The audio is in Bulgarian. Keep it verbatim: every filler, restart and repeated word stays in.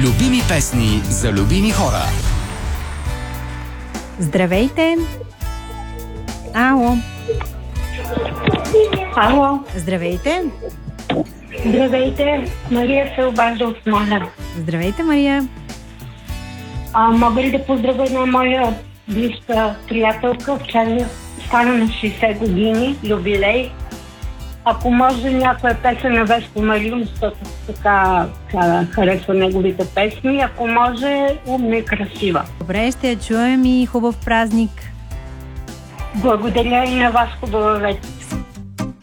Любими песни за любими хора. Здравейте! Ало! Ало! Здравейте! Здравейте! Мария се обажда от Смолян. Здравейте, Мария! А, мога ли да поздравя една моя близка приятелка, вчера стана на шейсет години, юбилей. Ако може някоя песен на Веско Марин, защото така, така харесва неговите песни, ако може, умна и красива. Добре, ще я чуем и хубав празник! Благодаря и на вас, хубава вечер.